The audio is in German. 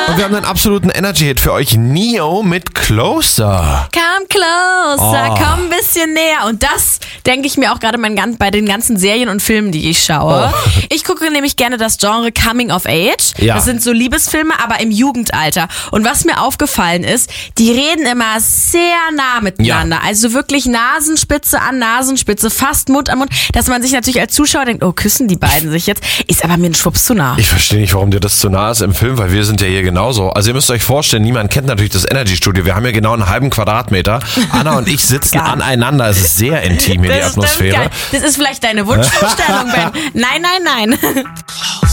Und wir haben einen absoluten Energy-Hit für euch. Neo mit Closer. Come closer, komm ein bisschen näher. Und das denke ich mir auch gerade bei den ganzen Serien und Filmen, die ich schaue. Ich gucke nämlich gerne das Genre Coming of Age. Ja. Das sind so Liebesfilme, aber im Jugendalter. Und was mir aufgefallen ist, die reden immer sehr nah miteinander. Ja. Also wirklich Nasenspitze an Nasenspitze, fast Mund an Mund. Dass man sich natürlich als Zuschauer denkt, oh, küssen die beiden sich jetzt. Ist aber mir ein Schwupps zu nah. Ich verstehe nicht, warum dir das zu nah ist im Film, weil wir sind ja hier genauso. Also ihr müsst euch vorstellen, niemand kennt natürlich das Energy-Studio. Wir haben ja genau einen halben Quadratmeter. Anna und ich sitzen aneinander. Es ist sehr intim hier, die Atmosphäre. Das ist vielleicht deine Wunschvorstellung, Ben. Nein, nein, nein.